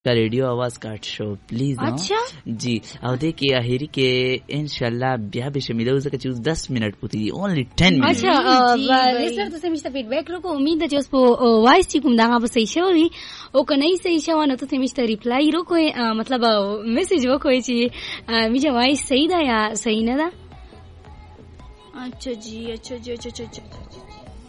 का रेडियो आवाज काट शो प्लीज अच्छा जी او دې کې اخیری کې ان شاء الله بیا به شمیلو زکه چې 10 منټ پوتې اونلی 10 منټ अच्छा लिसनर ته سمشته فیډبیک ورکو امید ده چې اوس په وایس چې کوم دا به صحیح شوی او کنه یې صحیح شو نو ته سمشته ریپلای ورکو مطلب میسج وکوي چې میجه وایس صحیح ده یا صحیح نه ده अच्छा जी अच्छा जी अच्छा अच्छा